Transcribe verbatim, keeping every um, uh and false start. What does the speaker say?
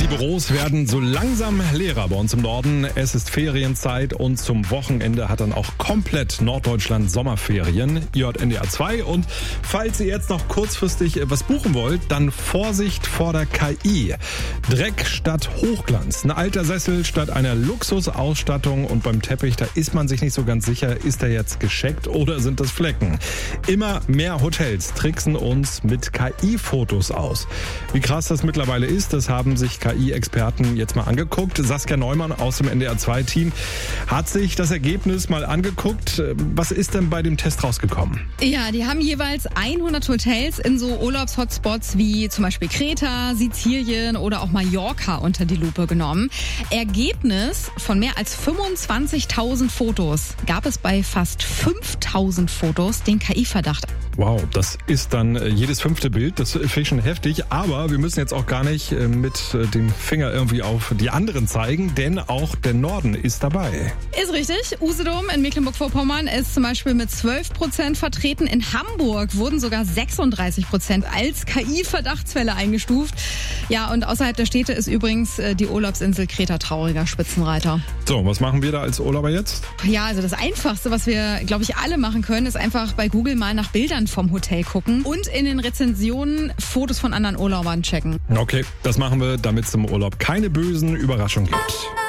Büros werden so langsam leerer bei uns im Norden. Es ist Ferienzeit und zum Wochenende hat dann auch komplett Norddeutschland Sommerferien. Ihr hört N D R zwei und falls ihr jetzt noch kurzfristig was buchen wollt, dann Vorsicht vor der K I. Dreck statt Hochglanz, ein alter Sessel statt einer Luxusausstattung und beim Teppich, da ist man sich nicht so ganz sicher, ist der jetzt gescheckt oder sind das Flecken? Immer mehr Hotels tricksen uns mit K I-Fotos aus. Wie krass das mittlerweile ist, das haben sich K I-Experten jetzt mal angeguckt. Saskia Neumann aus dem N D R zwei Team hat sich das Ergebnis mal angeguckt. Was ist denn bei dem Test rausgekommen? Ja, die haben jeweils hundert Hotels in so Urlaubshotspots wie zum Beispiel Kreta, Sizilien oder auch Mallorca unter die Lupe genommen. Ergebnis: von mehr als fünfundzwanzigtausend Fotos gab es bei fast fünftausend Fotos den K I-Verdacht. Wow, das ist dann jedes fünfte Bild. Das finde ich schon heftig. Aber wir müssen jetzt auch gar nicht mit dem Finger irgendwie auf die anderen zeigen, denn auch der Norden ist dabei. Ist richtig. Usedom in Mecklenburg-Vorpommern ist zum Beispiel mit zwölf Prozent vertreten. In Hamburg wurden sogar sechsunddreißig Prozent als K I-Verdachtsfälle eingestuft. Ja, und außerhalb der Städte ist übrigens die Urlaubsinsel Kreta trauriger Spitzenreiter. So, was machen wir da als Urlauber jetzt? Ja, also das Einfachste, was wir, glaube ich, alle machen können, ist einfach bei Google mal nach Bildern vom Hotel gucken und in den Rezensionen Fotos von anderen Urlaubern checken. Okay, das machen wir, damit es im Urlaub keine bösen Überraschungen gibt.